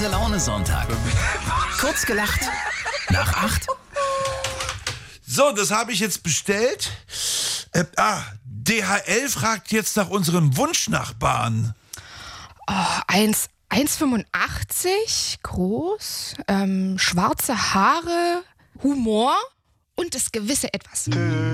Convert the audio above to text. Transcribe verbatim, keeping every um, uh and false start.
Gute Laune Sonntag. Kurz gelacht. Nach acht. So, das habe ich jetzt bestellt. Äh, ah, D H L fragt jetzt nach unserem Wunschnachbarn. Oh, eins Komma fünfundachtzig, groß, ähm, schwarze Haare, Humor und das gewisse Etwas.